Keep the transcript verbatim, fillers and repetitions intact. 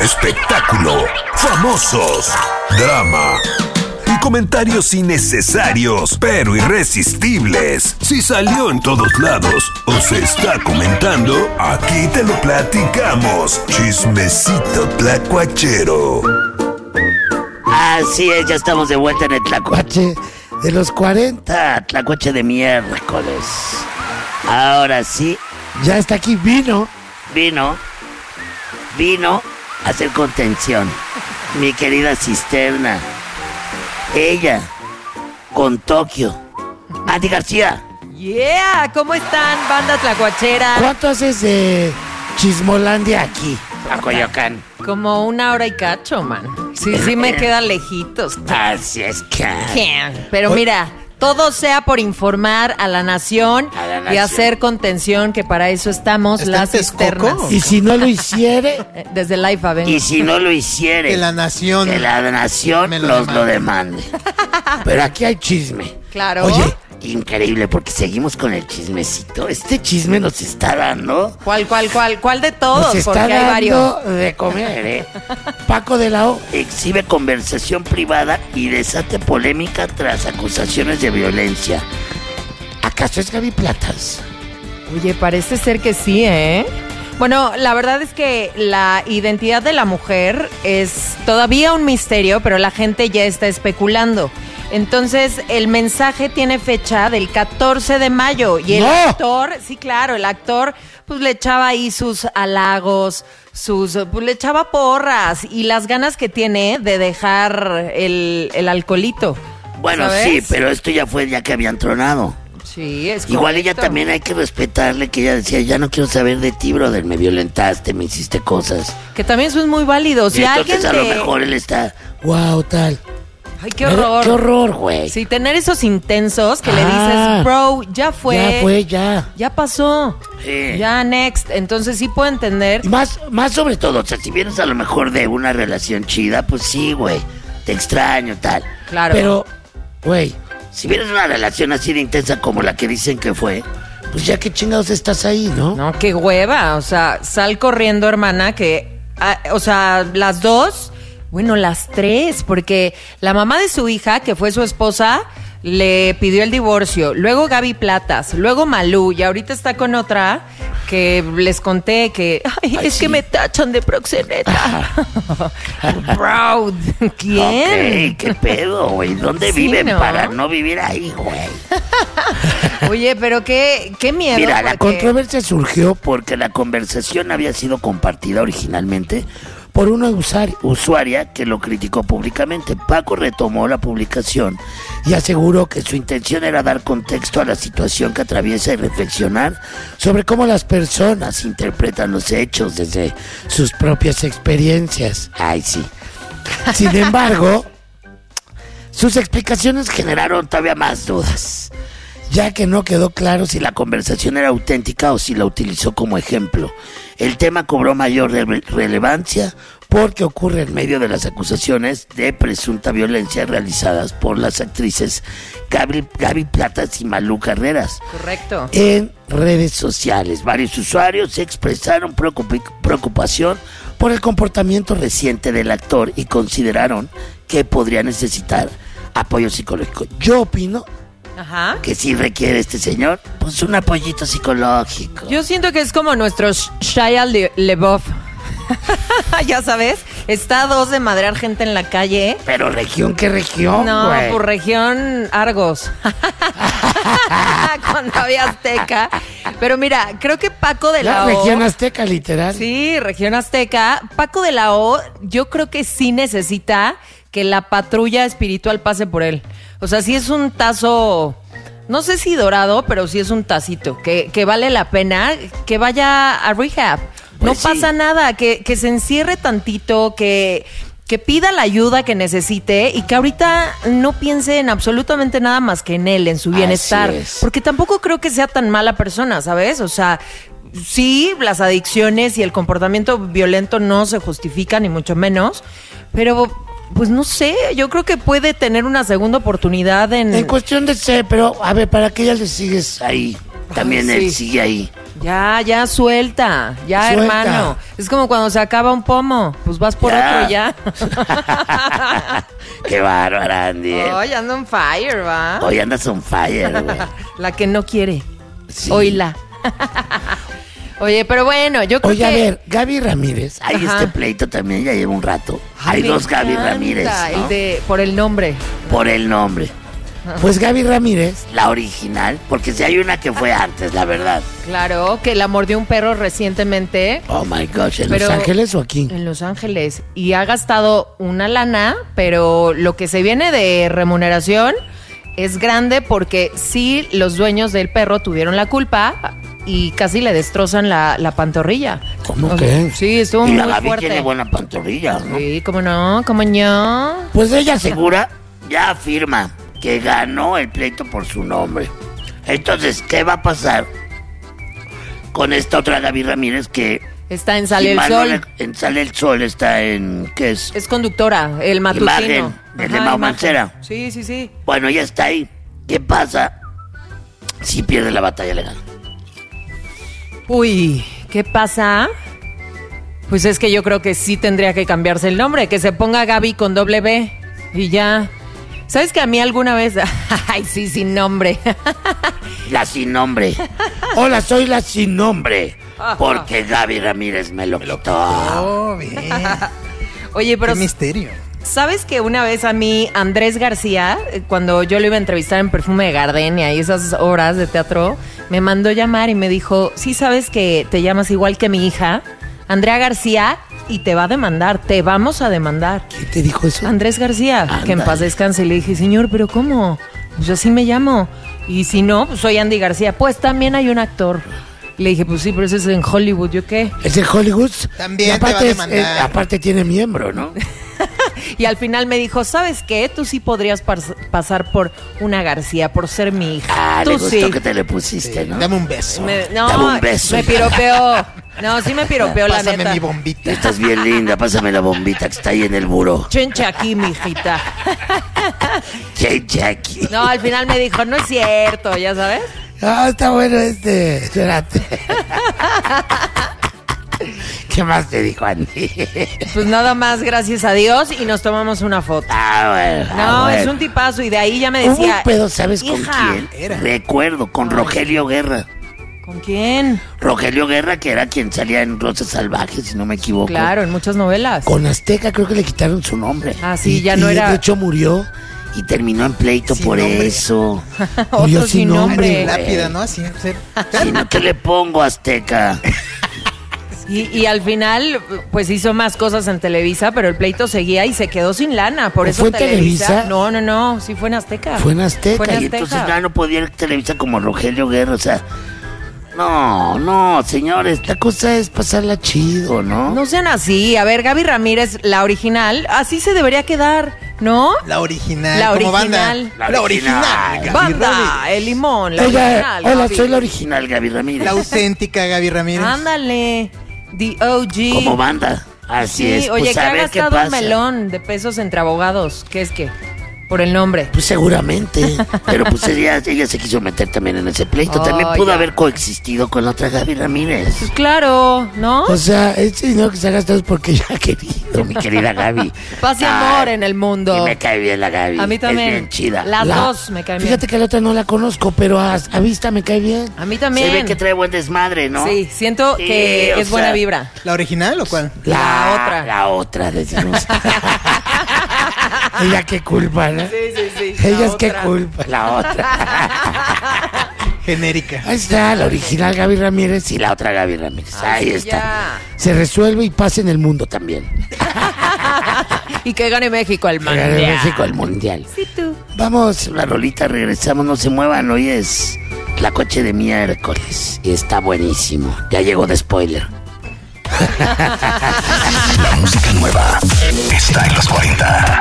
espectáculo, famosos, drama y comentarios innecesarios pero irresistibles. Si salió en todos lados o se está comentando, aquí te lo platicamos. Chismecito tlacuachero. Así es, ya estamos de vuelta en el Tlacuache de los cuarenta. Tlacuache de miércoles. Ahora sí. Ya está aquí, vino. Vino. Vino a hacer contención. Mi querida Cisterna. Ella, con Tokio. Andy García. Yeah, ¿cómo están, banda tlacuachera? ¿Cuánto haces de Chismolandia aquí? A Coyoacán. Como una hora y cacho, man. Sí, sí me queda lejitos. Así es que... Pero mira, todo sea por informar a la nación, a la y nación. hacer contención, que para eso estamos las cisternas. Y si no lo hiciere... Desde el Life vengo. Y si no lo hiciere... Que la nación... Que la nación me lo nos demande. lo demande. Pero aquí hay chisme. Claro. Oye, increíble, porque seguimos con el chismecito. Este chisme nos está dando... ¿Cuál, cuál, cuál? ¿Cuál de todos? nos está Porque hay varios. dando de comer, ¿eh? Paco de la O. Exhibe conversación privada y desate polémica tras acusaciones de violencia. ¿Acaso es Gaby Platas? Oye, parece ser que sí, ¿eh? Bueno, la verdad es que la identidad de la mujer es todavía un misterio, pero la gente ya está especulando. Entonces, el mensaje tiene fecha del catorce de mayo y el ¡No! actor, sí, claro, el actor pues le echaba ahí sus halagos, sus, pues le echaba porras y las ganas que tiene de dejar el, el alcoholito. Bueno, ¿sabes? sí, pero esto ya fue ya que habían tronado. Sí, es Igual ella correcto. también hay que respetarle, que ella decía, ya no quiero saber de ti, brother, me violentaste, me hiciste cosas. Que también eso es muy válido. Si y entonces alguien a lo te... mejor él está... Wow, tal. Ay, qué horror. Qué horror, güey. Sí, tener esos intensos que le Ah, dices, bro, ya fue. Ya fue, ya. Ya pasó. Sí. Ya, next. Entonces sí puedo entender. Y más, más sobre todo. Todo, o sea, si vienes a lo mejor de una relación chida, pues sí, güey, te extraño, tal. Claro. Pero, güey, Si vienes de una relación así de intensa como la que dicen que fue, pues ya que chingados estás ahí, ¿no? No, qué hueva. O sea, sal corriendo, hermana, que... ah, o sea, las dos... Bueno, las tres, porque la mamá de su hija, que fue su esposa, le pidió el divorcio. Luego Gaby Platas, luego Malú, y ahorita está con otra que les conté que... Ay, Ay, es sí. que me tachan de proxeneta. Bro, ¿quién? ok, qué pedo, güey, ¿dónde Sí, viven ¿no? para no vivir ahí, güey? Oye, pero qué, qué miedo. Mira, la La porque- controversia surgió Porque la conversación había sido compartida originalmente por una usuario usuaria que lo criticó públicamente. Paco retomó la publicación y aseguró que que su intención era dar contexto a la situación que atraviesa y reflexionar sobre cómo las personas personas interpretan los hechos desde... sus propias experiencias. Ay, sí. Sin embargo, sus explicaciones Generaron todavía más dudas. ya que no quedó claro si Si la conversación era auténtica o si la utilizó como ejemplo. El tema cobró mayor re- relevancia porque ocurre en en medio de las acusaciones de presunta violencia realizadas por las actrices Gaby, Gaby Platas y Malú Carreras. Correcto. en redes sociales Sociales. Varios usuarios expresaron preocupi- preocupación por el comportamiento reciente del actor y consideraron que podría necesitar apoyo psicológico. Yo opino Ajá. Que si requiere este señor, pues un apoyito psicológico. Yo siento que es como nuestro Sh- Shia Le- LaBeouf. Ya sabes, está a dos de madrear gente en la calle. Pero región, ¿qué región, No, güey? por región Argos. Cuando había Azteca. Pero mira, creo que Paco de la, la O... región azteca, literal. Sí, región Azteca. Paco de la O, yo creo que sí necesita que la patrulla espiritual pase por él. O sea, sí es un tazo, no sé si dorado, pero sí es un tacito, que, que vale la pena que vaya a rehab. No Pues sí. pasa nada, que, que se encierre tantito, que, que pida la ayuda que necesite y que ahorita no piense en absolutamente nada más que en él, en su Así bienestar. es. Porque tampoco creo que sea tan mala persona, ¿sabes? O sea, sí, las adicciones y el comportamiento violento no se justifican, ni mucho menos, pero pues no sé, yo creo que puede tener una segunda oportunidad en... En cuestión de ser, pero a ver, ¿para qué ya le sigues? Ahí, también Ay, él sí. sigue ahí. Ya, ya, suelta. Ya, Suelta. hermano. Es como cuando se acaba un pomo. Pues vas por Ya. otro y ya. Qué bárbara, Andy. ¿eh? Ay, anda on fire, ¿va? Hoy andas on fire, güey. La que no quiere. Sí. Oíla. Oye, pero bueno, yo creo Oye, que... a ver, Gaby Ramírez. Ay, Ajá. este pleito también ya lleva un rato. Hay Me dos Gaby encanta, Ramírez, ¿no? El de, por el nombre. Por el nombre. Pues Gaby Ramírez. La original, porque si hay una que fue antes, la verdad. Claro, que la mordió un perro recientemente Oh my gosh. ¿En el- Pero- Los Ángeles o aquí? en Los Ángeles. Y ha gastado una lana, pero lo que se viene de remuneración es grande porque sí los dueños del perro tuvieron la culpa y casi le destrozan la, la pantorrilla. ¿Cómo O- que? Sí, estuvo Y muy la Gaby fuerte. tiene buena pantorrilla, ¿no? Sí, cómo no, cómo no. Pues ella se... Segura ya afirma que ganó el pleito por su nombre. Entonces, ¿qué va a pasar con esta otra Gaby Ramírez que... Está en Sale si el mal no Sol. le- en Sale el Sol está en... ¿Qué es? Es conductora, el matutino. Imagen, el de Ajá, Mau Imagen. Mancera. Sí, sí, sí. Bueno, ya está ahí. ¿Qué pasa si pierde la batalla legal? Uy, ¿qué pasa? Pues es que yo creo que sí tendría que cambiarse el nombre, que se ponga Gaby con doble B y ya. ¿Sabes que a mí alguna vez... Ay, sí, sin nombre. La sin nombre. Hola, soy la sin nombre. Porque Gaby Ramírez me lo quitó. Oh, bien. Oye, pero Qué misterio. ¿sabes que una vez a mí Andrés García, eh, cuando yo lo iba a entrevistar en Perfume de Gardenia y esas horas de teatro, me mandó llamar y me dijo, sí sabes que te llamas igual que mi hija, Andrea García, y te va a demandar, te vamos a demandar. ¿Quién te dijo eso? Andrés García, que en Ándale. paz descanse. Y le dije, señor, ¿pero cómo? Pues así me llamo. Y si no, pues soy Andy García. Pues también hay un actor. Le dije, pues sí, pero ese es en Hollywood, ¿yo qué? ¿Es de Hollywood? También Y aparte te va a es- demandar. eh, aparte tiene miembro, ¿no? Y al final me dijo, ¿sabes qué? Tú sí podrías pas- pasar por una García, por ser mi hija. Ah, Tú le gustó sí. que te le pusiste, ¿no? Dame un beso. Me- no, Dame un beso. me piropeó. No, sí me piropeó, la Pásame neta. mi bombita. Estás bien linda, pásame la bombita que está ahí en el buró. Chenche aquí, mijita. Che, Jackie. No, al final me dijo, no es cierto, ¿ya sabes? Ah, está bueno este. Espérate. ¿Qué más te dijo Andy? Pues nada más, gracias a Dios, y nos tomamos una foto. Ah, bueno. No, ah, bueno. es un tipazo, y de ahí ya me Hubo un decía... pedo, ¿sabes con hija, ¿Quién? Era. Recuerdo, con Rogelio Guerra. ¿Con quién? Rogelio Guerra, que era quien salía en Rosas Salvajes, si no me equivoco. Claro, en muchas novelas. Con Azteca creo que le quitaron su nombre. Ah, sí, Y- ya no y era... De hecho murió. Y terminó en pleito Sin por nombre. eso. Murió Otro sin sin nombre, nombre. güey. Lápida, ¿no? Así. ser- Si no, ¿qué le pongo, Azteca? Y, y al final, pues hizo más cosas en Televisa, pero el pleito seguía y se quedó sin lana. Por ¿O eso fue en Televisa? No, no, no, sí fue en Azteca. Fue en Azteca. Fue en Y Azteca. entonces ya no podía ir a Televisa como Rogelio Guerra, o sea... No, no, señores, la cosa es pasarla chido, ¿no? No sean así. A ver, Gaby Ramírez, la original, así se debería quedar, ¿no? La original. La como original. banda. La original. Gaby Banda, Ramírez. el limón, la Oiga, original. hola, Gaby. soy la original. Original Gaby Ramírez. La auténtica Gaby Ramírez. Ándale, the O G. Como banda. Así Sí, es. oye, Pues que a ha ver qué gastado un pasa. melón de pesos entre abogados. ¿Qué es que? Por el nombre. Pues seguramente. Pero pues ella, ella se quiso meter también en ese pleito. Oh, También pudo ya. haber coexistido con la otra Gaby Ramírez. Pues claro, ¿no? O sea, ese dinero que se ha gastado es porque ya ha querido. Mi querida Gaby. Paz y amor en el mundo. Y me cae bien la Gaby. A mí también. Es bien chida. Las La- dos me caen bien. Fíjate que la otra no la conozco, pero a, a vista me cae bien. A mí Se también. ve que trae buen desmadre, ¿no? Sí, siento Sí, que o es buena sea, vibra. ¿La original o cuál? La otra. La otra, decimos. Ella qué culpa, ¿no? Sí, sí, sí. Ella la es qué otra. culpa. La otra. Genérica. Ahí está, la original Gaby Ramírez. Y la otra Gaby Ramírez. Ahí Sí, está. ya. Se resuelve y pasa en el mundo también. Y que gane México al Gana mundial. México al mundial. Sí, tú. Vamos. La rolita, regresamos, no se muevan. Hoy es la coche de miércoles. Y está buenísimo. Ya llegó de spoiler. La música nueva está en los cuarenta.